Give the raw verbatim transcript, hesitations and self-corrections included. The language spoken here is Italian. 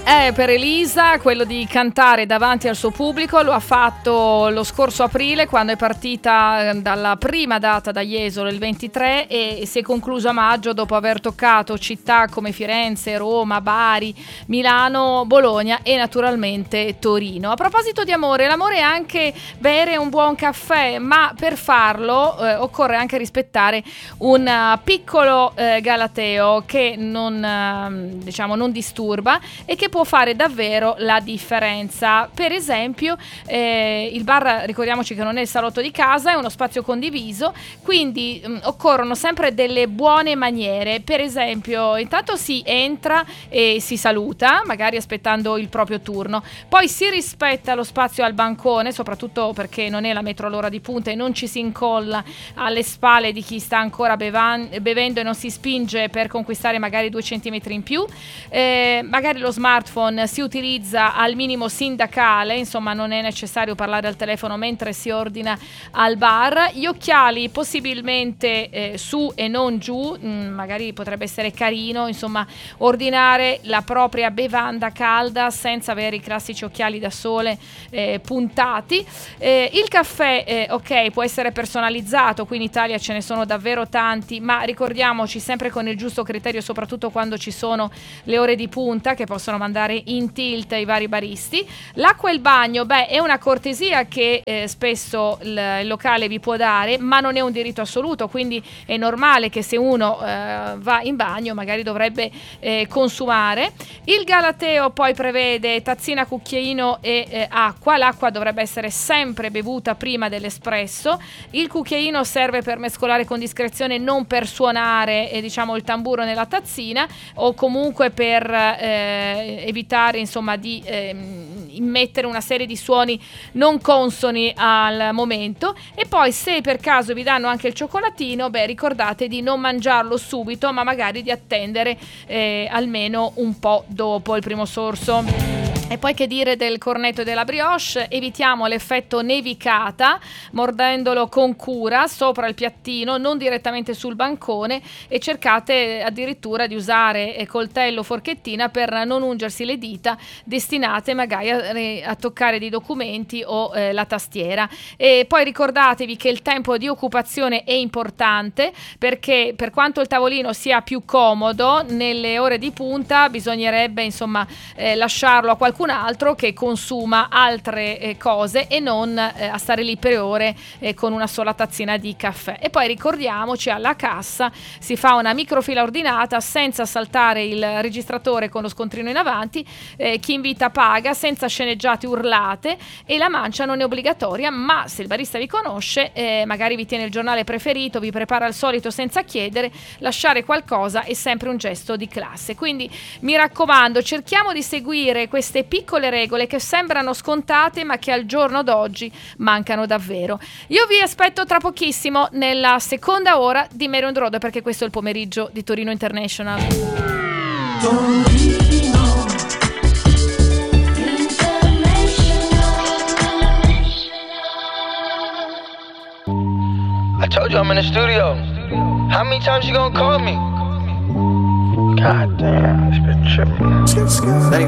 è per Elisa quello di cantare davanti al suo pubblico. Lo ha fatto lo scorso aprile, quando è partita dalla prima data da Jesolo, il ventitré, e si è concluso a maggio dopo aver toccato città come Firenze, Roma, Bari, Milano, Bologna e naturalmente Torino. A proposito di amore, l'amore è anche bere un buon caffè, ma per farlo eh, occorre anche rispettare un uh, piccolo eh, galateo che non, uh, diciamo, non disturba e che può fare davvero la differenza. Per esempio eh, il bar, ricordiamoci che non è il salotto di casa, è uno spazio condiviso, quindi mh, occorrono sempre delle buone maniere. Per esempio, intanto si entra e si saluta, magari aspettando il proprio turno, poi si rispetta lo spazio al bancone, soprattutto perché non è la metro all'ora di punta e non ci si incolla alle spalle di chi sta ancora bevan- bevendo e non si spinge per conquistare magari due centimetri in più. Eh, magari lo smartphone si utilizza al minimo sindacale, insomma non è necessario parlare al telefono mentre si ordina al bar. Gli occhiali possibilmente eh, su e non giù, mh, magari potrebbe essere carino, insomma, ordinare la propria bevanda calda senza avere i classici occhiali da sole eh, puntati. Eh, il caffè, eh, ok, può essere personalizzato, qui in Italia ce ne sono davvero tanti, ma ricordiamoci sempre con il giusto criterio, soprattutto quando ci sono le ore di punta che possono mandare in tilt i vari baristi. L'acqua e il bagno, beh, è una cortesia che eh, spesso il, il locale vi può dare, ma non è un diritto assoluto, quindi è normale che se uno eh, va in bagno magari dovrebbe eh, consumare. Il galateo poi prevede tazzina, cucchiaino e eh, acqua. L'acqua dovrebbe essere sempre bevuta prima dell'espresso. Il cucchiaino serve per mescolare con discrezione, non per suonare eh, diciamo il tamburo nella tazzina, o comunque per eh, evitare insomma di eh, immettere una serie di suoni non consoni al momento. E poi, se per caso vi danno anche il cioccolatino, beh, ricordate di non mangiarlo subito, ma magari di attendere eh, almeno un po' dopo il primo sorso. E poi che dire del cornetto e della brioche? Evitiamo l'effetto nevicata mordendolo con cura sopra il piattino, non direttamente sul bancone, e cercate addirittura di usare coltello o forchettina per non ungersi le dita destinate magari a, a toccare dei documenti o eh, la tastiera. E poi ricordatevi che il tempo di occupazione è importante, perché per quanto il tavolino sia più comodo, nelle ore di punta bisognerebbe insomma eh, lasciarlo a qualcuno un altro che consuma altre eh, cose e non eh, a stare lì per ore eh, con una sola tazzina di caffè. E poi ricordiamoci, alla cassa si fa una microfila ordinata senza saltare il registratore con lo scontrino in avanti, eh, chi invita paga, senza sceneggiate urlate, e la mancia non è obbligatoria, ma se il barista vi conosce, eh, magari vi tiene il giornale preferito, vi prepara il solito senza chiedere, lasciare qualcosa è sempre un gesto di classe. Quindi mi raccomando, cerchiamo di seguire queste piccole regole che sembrano scontate ma che al giorno d'oggi mancano davvero. Io vi aspetto tra pochissimo nella seconda ora di Mary on the Road, perché questo è il pomeriggio di Torino International. Torino I told you I'm in the studio. How many times you gonna call me? God damn, it's been tripping.